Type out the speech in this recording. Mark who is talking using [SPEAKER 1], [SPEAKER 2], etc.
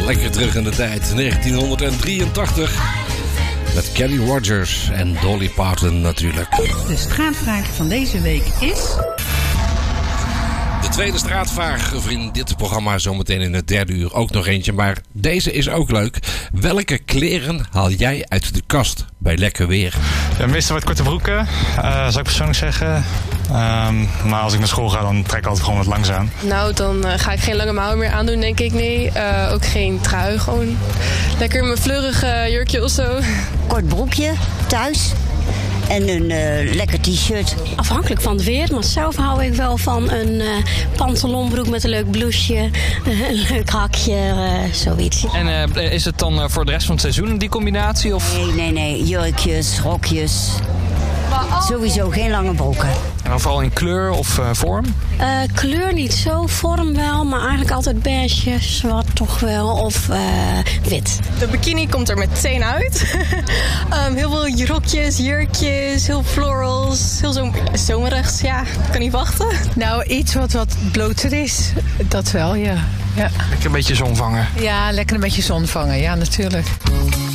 [SPEAKER 1] Lekker terug in de tijd, 1983. Met Kenny Rogers en Dolly Parton natuurlijk.
[SPEAKER 2] De straatvraag van deze week is...
[SPEAKER 1] De tweede straatvraag in dit programma, zometeen in het derde uur ook nog eentje. Maar deze is ook leuk. Welke kleren haal jij uit de kast bij lekker weer?
[SPEAKER 3] Ja, meestal wat korte broeken, zou ik persoonlijk zeggen. Maar als ik naar school ga, dan trek ik altijd gewoon wat langs aan.
[SPEAKER 4] Nou, dan ga ik geen lange mouwen meer aandoen, denk ik. Nee, ook geen trui. Gewoon lekker mijn fleurige jurkje of zo.
[SPEAKER 5] Kort broekje, thuis. En een lekker t-shirt.
[SPEAKER 6] Afhankelijk van het weer, maar zelf hou ik wel van een pantalonbroek met een leuk blouseje, een leuk hakje, zoiets.
[SPEAKER 7] En is het dan voor de rest van het seizoen die combinatie? Of?
[SPEAKER 5] Nee, jurkjes, rokjes. Sowieso geen lange broeken.
[SPEAKER 7] En dan vooral in kleur of vorm?
[SPEAKER 6] Kleur niet zo, vorm wel, maar eigenlijk altijd beige, zwart toch wel, of wit.
[SPEAKER 4] De bikini komt er meteen uit. Heel veel rokjes, jurkjes, heel florals, heel zomerigs. Ja, kan niet wachten.
[SPEAKER 2] Nou, iets wat bloter is. Dat wel, ja.
[SPEAKER 7] Lekker een beetje zon vangen.
[SPEAKER 2] Ja, lekker een beetje zon vangen, ja, natuurlijk.